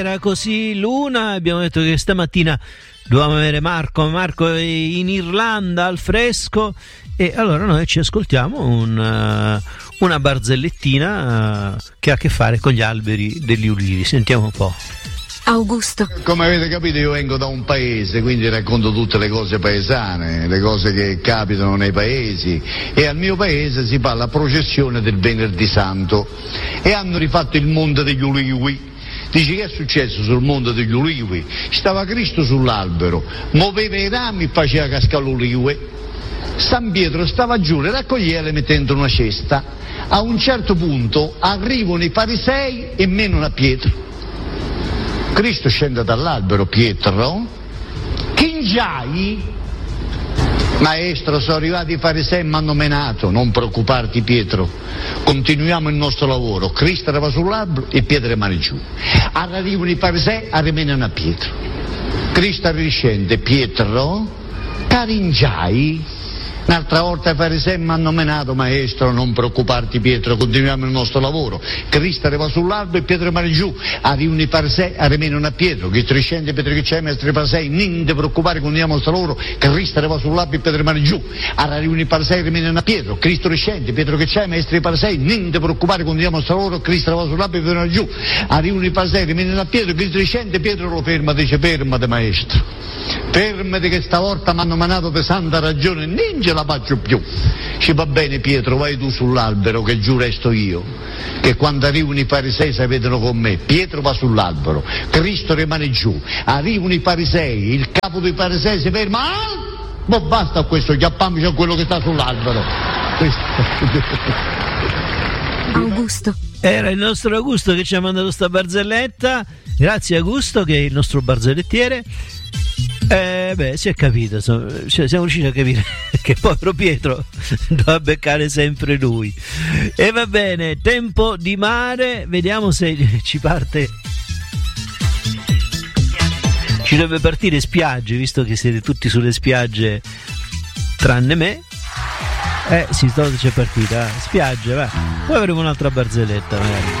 Era così l'una, abbiamo detto che stamattina dovevamo avere Marco è in Irlanda al fresco, e allora noi ci ascoltiamo una barzellettina che ha a che fare con gli alberi degli ulivi. Sentiamo un po'. Augusto. Come avete capito, io vengo da un paese, quindi racconto tutte le cose paesane, le cose che capitano nei paesi, e al mio paese si fa la processione del Venerdì Santo e hanno rifatto il Monte degli Ulivi. Dici, che è successo sul Monte degli Ulivi? Stava Cristo sull'albero, muoveva i rami e faceva cascare l'ulive. San Pietro stava giù, le raccoglieva mettendo una cesta. A un certo punto arrivano i farisei e menano a Pietro. Cristo scende dall'albero: Pietro, che giai? Maestro, sono arrivati i farisei e mi hanno menato. Non preoccuparti, Pietro, continuiamo il nostro lavoro. Cristo era sull'albero e Pietro rimane giù. Arrivano i farisei e rimenano a Pietro. Cristo riscende: Pietro, caringiai? Un'altra volta i farisei mi hanno menato. Maestro, non preoccuparti, Pietro, continuiamo il nostro lavoro. Cristo arriva sull'albero e Pietro rimane giù. Arrivano i farisei e rimangono a Pietro. Cristo riscende: Pietro, che c'è, maestro? I farisei, niente preoccupare, continuiamo il nostro lavoro. Cristo arriva sull'albero e Pietro rimane giù. Arrivano i farisei e rimangono a Pietro. Cristo riscende: Pietro, che c'è, maestro? I farisei, niente preoccupare, continuiamo il nostro lavoro. Cristo arriva sull'albero e Pietro rimane giù. Arrivano i farisei e rimangono a Pietro. Cristo riscende: Pietro lo ferma, dice: fermate, maestro, fermati, che stavolta mi hanno menato per santa ragione, non ce la faccio più. Ci va bene, Pietro, vai tu sull'albero che giù resto io, che quando arrivano i farisei si vedono con me. Pietro va sull'albero, Cristo rimane giù. Arrivano i farisei, il capo dei farisei si ferma: ma basta questo, chiappamici a quello che sta sull'albero. Augusto. Era il nostro Augusto che ci ha mandato sta barzelletta. Grazie Augusto, che è il nostro barzellettiere. Si è capito, insomma, cioè, siamo riusciti a capire che povero Pietro doveva beccare sempre lui. E va bene, tempo di mare, vediamo se ci parte. Ci dovrebbe partire spiagge, visto che siete tutti sulle spiagge tranne me. Sì, c'è partita, spiagge, va. Poi avremo un'altra barzelletta magari.